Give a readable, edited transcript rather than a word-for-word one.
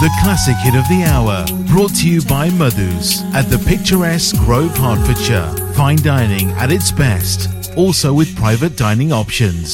the classic hit of the hour, brought to you by Madhu's at the picturesque Grove, Hertfordshire. Fine dining at its best, also with private dining options.